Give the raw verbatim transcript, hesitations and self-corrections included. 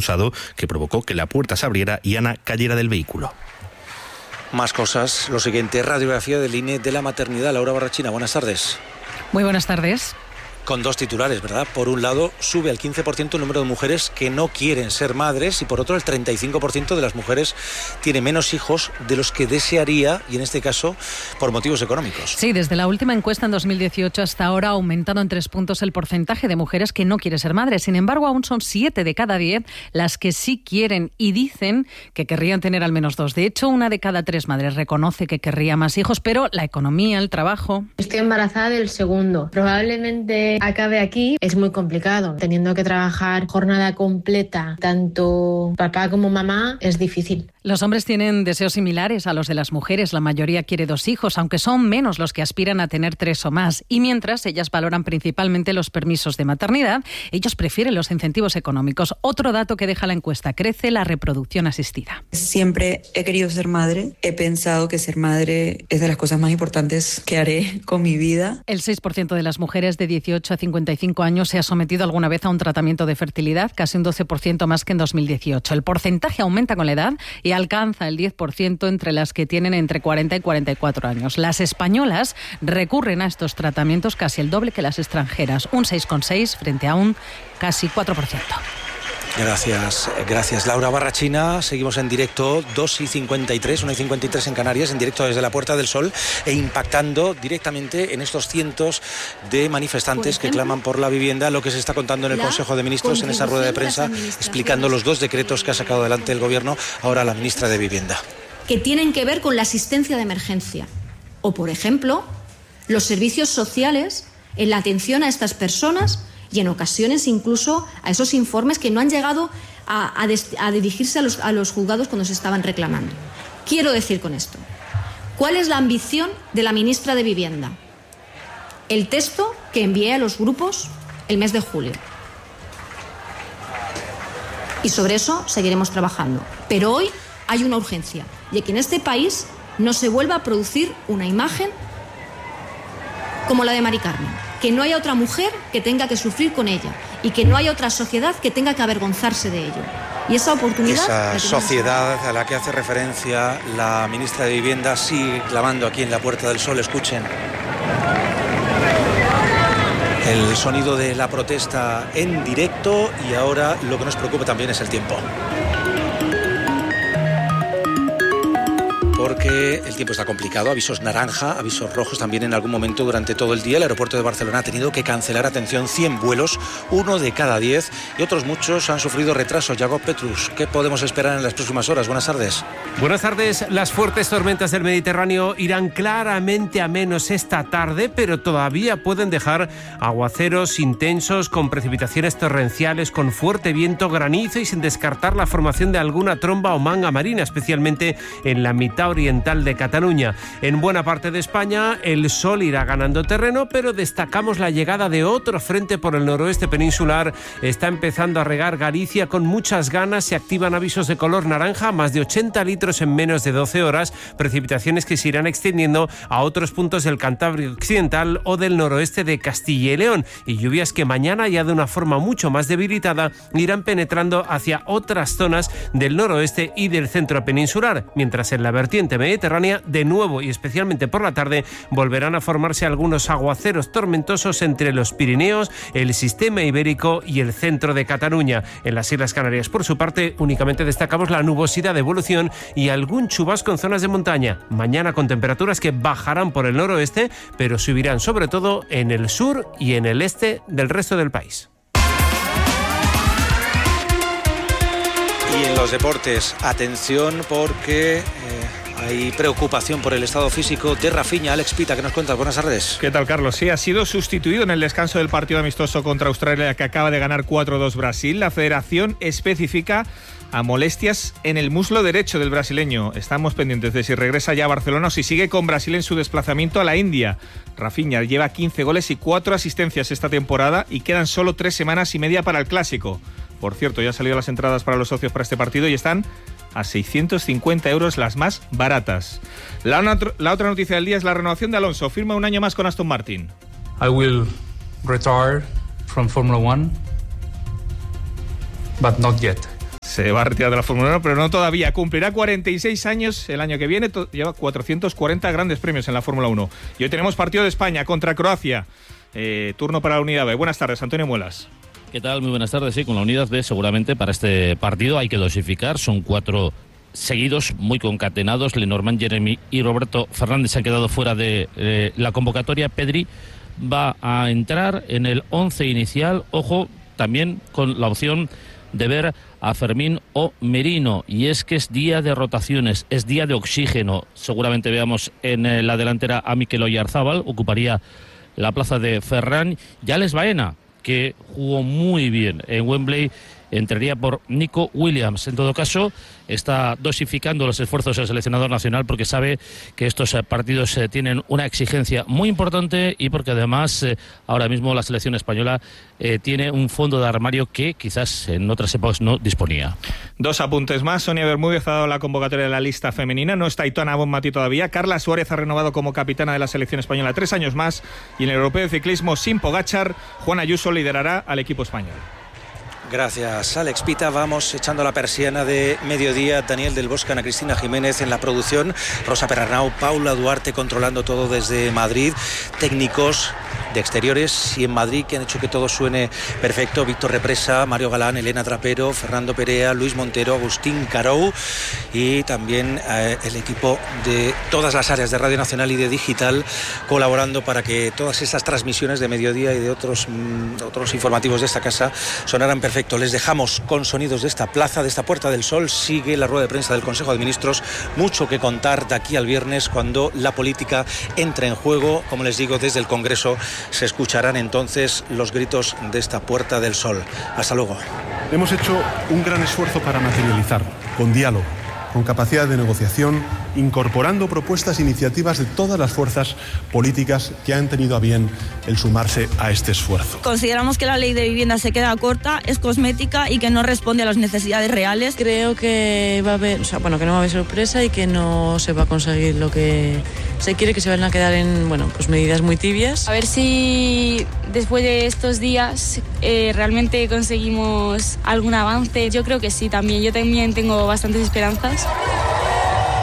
impulsado que provocó que la puerta se abriera y Ana cayera del vehículo. Más cosas. Lo siguiente, radiografía del I N E de la maternidad. Laura Barrachina, buenas tardes. Muy buenas tardes. Con dos titulares, ¿verdad? Por un lado, sube al quince por ciento el número de mujeres que no quieren ser madres y por otro, el treinta y cinco por ciento de las mujeres tiene menos hijos de los que desearía, y en este caso, por motivos económicos. Sí, desde la última encuesta en dos mil dieciocho hasta ahora ha aumentado en tres puntos el porcentaje de mujeres que no quieren ser madres. Sin embargo, aún son siete de cada diez las que sí quieren y dicen que querrían tener al menos dos. De hecho, una de cada tres madres reconoce que querría más hijos, pero la economía, el trabajo... Estoy embarazada del segundo. Probablemente acabe aquí. Es muy complicado. Teniendo que trabajar jornada completa, tanto papá como mamá, es difícil. Los hombres tienen deseos similares a los de las mujeres. La mayoría quiere dos hijos, aunque son menos los que aspiran a tener tres o más. Y mientras ellas valoran principalmente los permisos de maternidad, ellos prefieren los incentivos económicos. Otro dato que deja la encuesta: crece la reproducción asistida. Siempre he querido ser madre. He pensado que ser madre es de las cosas más importantes que haré con mi vida. El seis por ciento de las mujeres de dieciocho a cincuenta y cinco años se ha sometido alguna vez a un tratamiento de fertilidad, casi un doce por ciento más que en dos mil dieciocho. El porcentaje aumenta con la edad y alcanza el diez por ciento entre las que tienen entre cuarenta y cuarenta y cuatro años. Las españolas recurren a estos tratamientos casi el doble que las extranjeras, un seis coma seis frente a un casi cuatro por ciento. Gracias, gracias Laura Barrachina. Seguimos en directo, dos y cincuenta y tres, una y cincuenta y tres en Canarias, en directo desde la Puerta del Sol e impactando directamente en estos cientos de manifestantes que claman por la vivienda, lo que se está contando en el Consejo de Ministros en esa rueda de prensa, explicando los dos decretos que ha sacado adelante el Gobierno, ahora la ministra de Vivienda. Que tienen que ver con la asistencia de emergencia o, por ejemplo, los servicios sociales en la atención a estas personas y en ocasiones incluso a esos informes que no han llegado a, a, des, a dirigirse a los, a los juzgados cuando se estaban reclamando. Quiero decir con esto, ¿cuál es la ambición de la ministra de Vivienda? El texto que envié a los grupos el mes de julio. Y sobre eso seguiremos trabajando. Pero hoy hay una urgencia, de que en este país no se vuelva a producir una imagen como la de Mari Carmen. Que no haya otra mujer que tenga que sufrir con ella y que no haya otra sociedad que tenga que avergonzarse de ello. Y esa oportunidad... Esa sociedad a la que hace referencia la ministra de Vivienda sigue clamando aquí en la Puerta del Sol. Escuchen el sonido de la protesta en directo y ahora lo que nos preocupa también es el tiempo. Porque el tiempo está complicado, avisos naranja, avisos rojos también en algún momento durante todo el día. El aeropuerto de Barcelona ha tenido que cancelar, atención, cien vuelos, uno de cada diez, y otros muchos han sufrido retrasos. Jacob Petrus, ¿qué podemos esperar en las próximas horas? Buenas tardes. Buenas tardes. Las fuertes tormentas del Mediterráneo irán claramente a menos esta tarde, pero todavía pueden dejar aguaceros intensos con precipitaciones torrenciales, con fuerte viento, granizo y sin descartar la formación de alguna tromba o manga marina, especialmente en la mitad oriental de Cataluña. En buena parte de España el sol irá ganando terreno, pero destacamos la llegada de otro frente por el noroeste peninsular. Está empezando a regar Galicia con muchas ganas. Se activan avisos de color naranja, más de ochenta litros en menos de doce horas, precipitaciones que se irán extendiendo a otros puntos del Cantábrico occidental o del noroeste de Castilla y León, y lluvias que mañana, ya de una forma mucho más debilitada, irán penetrando hacia otras zonas del noroeste y del centro peninsular, mientras en la vertiente mediterránea, de nuevo y especialmente por la tarde, volverán a formarse algunos aguaceros tormentosos entre los Pirineos, el sistema ibérico y el centro de Cataluña. En las Islas Canarias, por su parte, únicamente destacamos la nubosidad de evolución y algún chubasco en zonas de montaña. Mañana con temperaturas que bajarán por el noroeste, pero subirán sobre todo en el sur y en el este del resto del país. Y en los deportes, atención porque... Eh... hay preocupación por el estado físico de Rafinha. Alex Pita, ¿qué nos cuentas? Buenas tardes. ¿Qué tal, Carlos? Sí, ha sido sustituido en el descanso del partido amistoso contra Australia, que acaba de ganar cuatro dos Brasil. La federación especifica a molestias en el muslo derecho del brasileño. Estamos pendientes de si regresa ya a Barcelona o si sigue con Brasil en su desplazamiento a la India. Rafinha lleva quince goles y cuatro asistencias esta temporada y quedan solo tres semanas y media para el Clásico. Por cierto, ya han salido las entradas para los socios para este partido y están a seiscientos cincuenta euros las más baratas. La, la otra noticia del día es la renovación de Alonso. Firma un año más con Aston Martin. I will retire from Formula One, but not yet. se va a retirar de la Fórmula uno, pero no todavía. Cumplirá cuarenta y seis años el año que viene, lleva cuatrocientos cuarenta grandes premios en la Fórmula uno. Y hoy tenemos partido de España contra Croacia. Eh, turno para la Unidad B. Buenas tardes, Antonio Muelas. ¿Qué tal? Muy buenas tardes. Sí, con la Unidad B seguramente para este partido hay que dosificar. Son cuatro seguidos, muy concatenados. Lenormand, Jeremy y Roberto Fernández se han quedado fuera de eh, la convocatoria. Pedri va a entrar en el once inicial. Ojo, también con la opción de ver a Fermín o Merino, y es que es día de rotaciones, es día de oxígeno. Seguramente veamos en la delantera a Mikel Oyarzábal, ocuparía la plaza de Ferran. Y Alex Baena, que jugó muy bien en Wembley, entraría por Nico Williams. En todo caso, está dosificando los esfuerzos del seleccionador nacional porque sabe que estos partidos eh, tienen una exigencia muy importante y porque además eh, ahora mismo la selección española eh, tiene un fondo de armario que quizás en otras épocas no disponía. Dos apuntes más. Sonia Bermúdez ha dado la convocatoria de la lista femenina. No está Aitana Bonmatí todavía. Carla Suárez ha renovado como capitana de la selección española tres años más. Y en el Europeo de Ciclismo, sin Pogačar, Juan Ayuso liderará al equipo español. Gracias, Alex Pita. Vamos echando la persiana de mediodía. Daniel del Bosque, Ana Cristina Jiménez en la producción, Rosa Perarnau, Paula Duarte controlando todo desde Madrid, técnicos de exteriores y en Madrid que han hecho que todo suene perfecto: Víctor Represa, Mario Galán, Elena Trapero, Fernando Perea, Luis Montero, Agustín Carou y también eh, el equipo de todas las áreas de Radio Nacional y de Digital colaborando para que todas estas transmisiones de mediodía y de otros, mm, otros informativos de esta casa sonaran perfecto. Les dejamos con sonidos de esta plaza, de esta Puerta del Sol. Sigue la rueda de prensa del Consejo de Ministros. Mucho que contar de aquí al viernes, cuando la política entre en juego. Como les digo, desde el Congreso se escucharán entonces los gritos de esta Puerta del Sol. Hasta luego. Hemos hecho un gran esfuerzo para materializar, con diálogo, con capacidad de negociación, incorporando propuestas e iniciativas de todas las fuerzas políticas que han tenido a bien el sumarse a este esfuerzo. Consideramos que la ley de vivienda se queda corta, es cosmética y que no responde a las necesidades reales. Creo que va a haber, o sea, bueno, que no va a haber sorpresa y que no se va a conseguir lo que se quiere, que se van a quedar en, bueno, pues medidas muy tibias. A ver si después de estos días eh, realmente conseguimos algún avance. Yo creo que sí, también. Yo también tengo bastantes esperanzas.